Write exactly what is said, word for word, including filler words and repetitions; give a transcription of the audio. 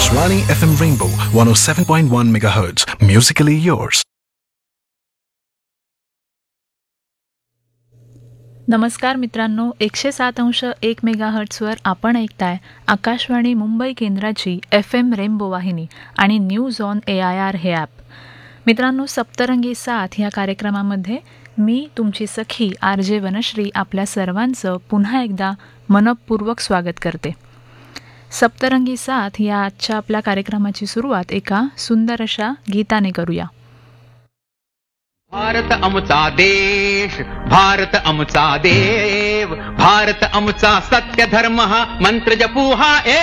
Akashvani F M Rainbow one oh seven point one megahertz. Musically yours. नमस्कार मित्रांनो, एकशे सात अंश एक मेगाहर्ट्सवर आपण ऐकताय आकाशवाणी मुंबई केंद्राची एफ एम रेनबो वाहिनी आणि news on A I R हे ॲप. मित्रांनो, सप्तरंगी साथ या कार्यक्रमामध्ये मी तुमची सखी आर जे वनश्री आपल्या सर्वांचं पुन्हा एकदा मनपूर्वक स्वागत करते. सप्तरंगी साथ या आजच्या आपल्या कार्यक्रमाची सुरुवात एका सुंदर अशा गीताने करूया. भारत आमचा देश, भारत आमचा देव, भारत आमचा सत्य धर्म हा मंत्र जपू हा